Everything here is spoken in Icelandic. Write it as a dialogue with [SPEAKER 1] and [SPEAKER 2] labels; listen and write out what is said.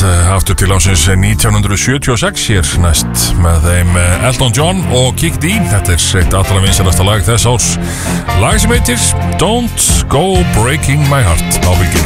[SPEAKER 1] aftur til ásins 1976 hér næst með þeim Elton John og Kick D. Þetta eitt allra vinsælasta lag þess árs. Lag sem heitir Don't Go Breaking My Heart á Bylgjunni.